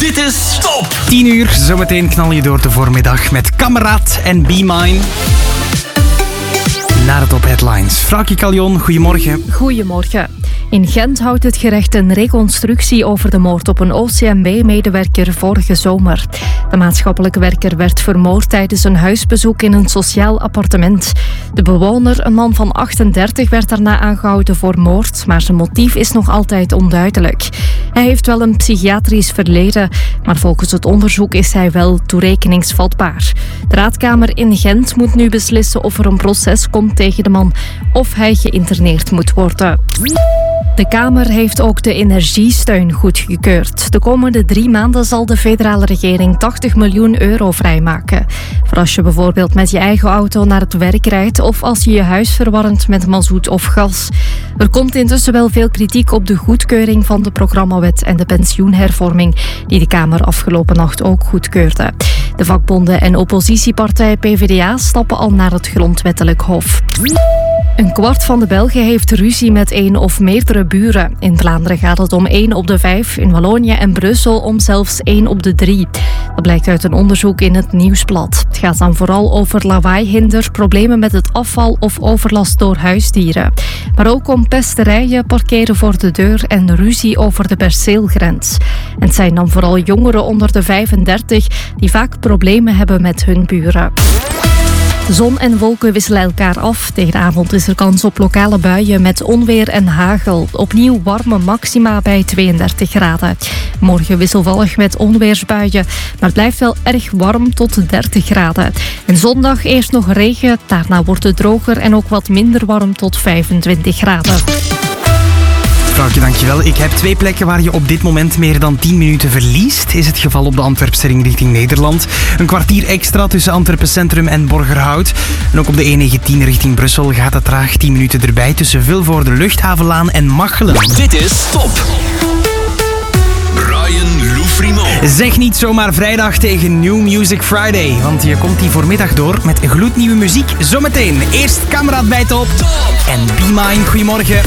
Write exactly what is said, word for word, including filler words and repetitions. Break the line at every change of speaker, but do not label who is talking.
Dit is Top!
tien uur, zometeen knal je door de voormiddag met Kameraad en Be Mine. Naar de top headlines. Frauke Callion, goedemorgen.
Goedemorgen. In Gent houdt het gerecht een reconstructie over de moord op een O C M B-medewerker vorige zomer. De maatschappelijke werker werd vermoord tijdens een huisbezoek in een sociaal appartement. De bewoner, een man van achtendertig, werd daarna aangehouden voor moord, maar zijn motief is nog altijd onduidelijk. Hij heeft wel een psychiatrisch verleden, maar volgens het onderzoek is hij wel toerekeningsvatbaar. De raadkamer in Gent moet nu beslissen of er een proces komt tegen de man of hij geïnterneerd moet worden. De Kamer heeft ook de energiesteun goedgekeurd. De komende drie maanden zal de federale regering tachtig miljoen euro vrijmaken. Voor als je bijvoorbeeld met je eigen auto naar het werk rijdt of als je je huis verwarmt met mazoet of gas. Er komt intussen wel veel kritiek op de goedkeuring van de programmawet en de pensioenhervorming, die de Kamer afgelopen nacht ook goedkeurde. De vakbonden en oppositiepartij P V D A stappen al naar het grondwettelijk hof. Een kwart van de Belgen heeft ruzie met één of meerdere buren. In Vlaanderen gaat het om één op de vijf, in Wallonië en Brussel om zelfs één op de drie. Dat blijkt uit een onderzoek in het Nieuwsblad. Het gaat dan vooral over lawaaihinder, problemen met het afval of overlast door huisdieren. Maar ook om pesterijen, parkeren voor de deur en ruzie over de perceelgrens. En het zijn dan vooral jongeren onder de vijfendertig die vaak problemen hebben met hun buren. Zon en wolken wisselen elkaar af. Tegen de avond is er kans op lokale buien met onweer en hagel. Opnieuw warme maxima bij tweeëndertig graden. Morgen wisselvallig met onweersbuien, maar het blijft wel erg warm tot dertig graden. En zondag eerst nog regen, daarna wordt het droger en ook wat minder warm tot vijfentwintig graden.
Frauke, dankjewel. Ik heb twee plekken waar je op dit moment meer dan tien minuten verliest. Is het geval op de Antwerpse ring richting Nederland. Een kwartier extra tussen Antwerpen Centrum en Borgerhout. En ook op de E negentien richting Brussel gaat het traag tien minuten erbij tussen Vilvoorde, Luchthavenlaan en Machelen.
Dit is Top! Brian Loufrimo.
Zeg niet zomaar vrijdag tegen New Music Friday, want je komt die voormiddag door met gloednieuwe muziek. Zometeen eerst Kameraad bij Top en Be Mine. Goedemorgen.